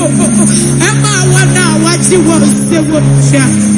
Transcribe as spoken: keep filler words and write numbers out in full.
Emma, one now, what you want, they would share.